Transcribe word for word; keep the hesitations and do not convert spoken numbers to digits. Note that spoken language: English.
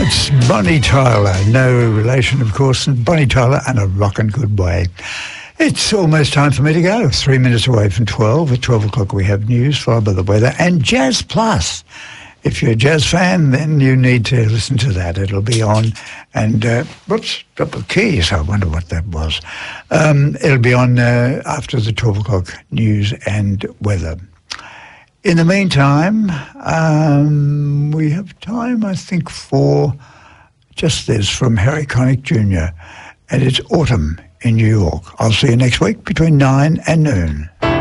That's Bonnie Tyler. No relation, of course, and Bonnie Tyler and a rockin' good way. It's almost time for me to go. Three minutes away from twelve. At twelve o'clock we have news, followed by the weather, and Jazz Plus. If you're a jazz fan, then you need to listen to that. It'll be on. And, uh, whoops, drop the keys. I wonder what that was. Um, it'll be on uh, after the twelve o'clock news and weather. In the meantime, um, we have time, I think, for just this from Harry Connick Junior And it's autumn in New York. I'll see you next week between nine and noon.